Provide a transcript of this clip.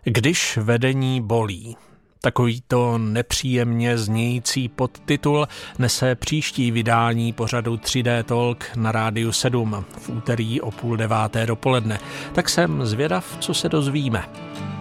Když vedení bolí. Takovýto nepříjemně znějící podtitul nese příští vydání pořadu 3D Talk na Rádiu 7 v úterý o 8:30 dopoledne. Tak jsem zvědav, co se dozvíme.